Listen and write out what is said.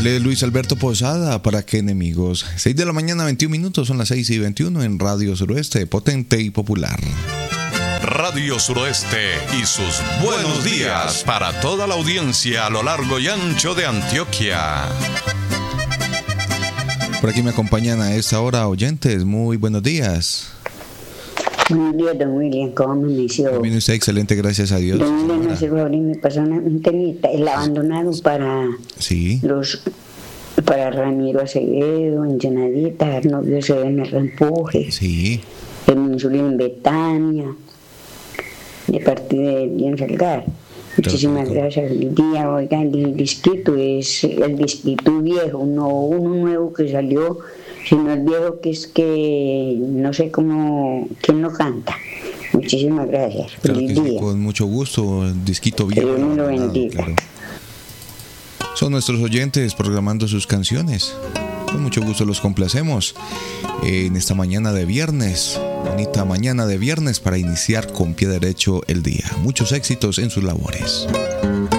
Él es Luis Alberto Posada, ¿para qué enemigos? 6 de la mañana, 21 minutos, son las 6:21 en Radio Suroeste, potente y popular. Radio Suroeste y sus buenos días para toda la audiencia a lo largo y ancho de Antioquia. Por aquí me acompañan a esta hora oyentes, muy buenos días. Buenos días, don William, ¿cómo amaneció? Viene usted excelente, gracias a Dios. Don William, no se va a abrir mi persona, un temita, el abandonado para Sí. para Ramiro Acevedo, en Llanadita, Arnoldo Acevedo en el Reempuje, Sí. el Insulín en Betania, de parte de Bien Salgar. Muchísimas gracias. El día, oiga, el disquito es el disquito viejo, no uno nuevo que salió, sino el viejo que no sé cómo, quién lo canta. Muchísimas gracias. Claro Feliz que sí, día. con mucho gusto, el disquito viejo. Que Dios me lo bendiga. Claro. Son nuestros oyentes programando sus canciones. Con mucho gusto los complacemos en esta mañana de viernes. Bonita mañana de viernes para iniciar con pie derecho el día. Muchos éxitos en sus labores.